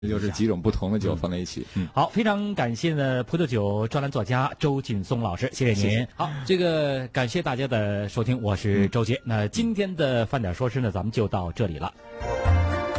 就是几种不同的酒放在一起。 好，非常感谢呢葡萄酒专栏作家周劲松老师，谢谢您。好，这个感谢大家的收听，我是周杰。那今天的饭点说诗呢，咱们就到这里了。